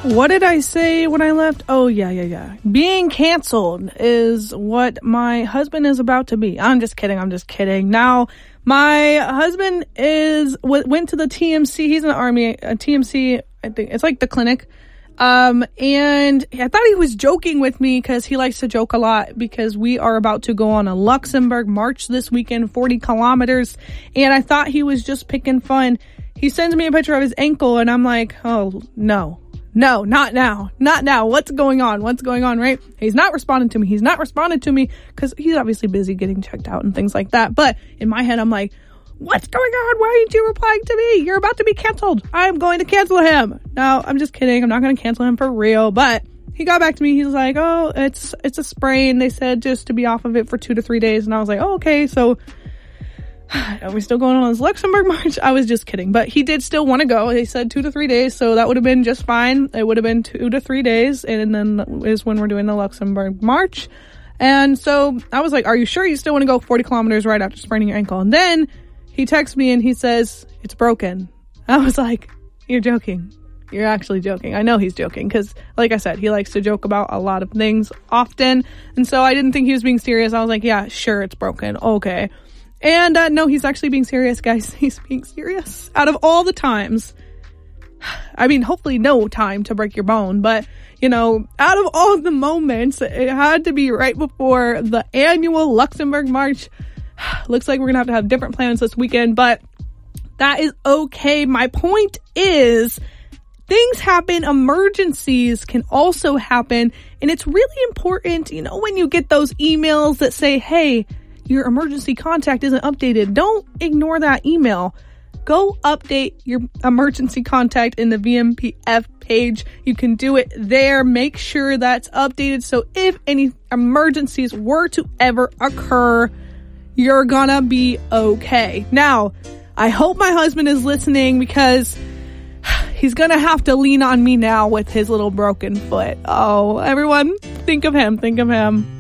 What did I say when I left? Oh, yeah. Being canceled is what my husband is about to be. I'm just kidding. Now, my husband went to the TMC. He's in the Army. TMC, I think it's like the clinic. And I thought he was joking with me because he likes to joke a lot, because we are about to go on a Luxembourg march this weekend, 40 kilometers. And I thought he was just picking fun. He sends me a picture of his ankle and I'm like, oh, no, not now. What's going on, right? He's not responding to me because he's obviously busy getting checked out and things like that. But in my head, I'm like, what's going on? Why aren't you replying to me? You're about to be canceled. I'm going to cancel him. No, I'm just kidding. I'm not going to cancel him for real. But he got back to me. He's like, oh, it's a sprain. They said just to be off of it for 2 to 3 days. And I was like, oh, okay. So are we still going on this Luxembourg march? I was just kidding. But he did still want to go. They said 2 to 3 days. So that would have been just fine. It would have been 2 to 3 days. And then is when we're doing the Luxembourg march. And so I was like, are you sure you still want to go 40 kilometers right after spraining your ankle? And then he texts me and he says, it's broken. I was like, you're joking. You're actually joking. I know he's joking because, like I said, he likes to joke about a lot of things often. And so I didn't think he was being serious. I was like, yeah, sure, it's broken. Okay. And no, he's actually being serious, guys. He's being serious. Out of all the times, I mean, hopefully no time to break your bone, but, out of all the moments, it had to be right before the annual Luxembourg March. Looks like we're gonna have to have different plans this weekend, but that is okay. My point is, things happen. Emergencies can also happen. And it's really important, when you get those emails that say, hey, your emergency contact isn't updated. Don't ignore that email. Go update your emergency contact in the VMPF page. You can do it there. Make sure that's updated. So if any emergencies were to ever occur, you're gonna be okay. Now, I hope my husband is listening because he's gonna have to lean on me now with his little broken foot. Oh, everyone, think of him.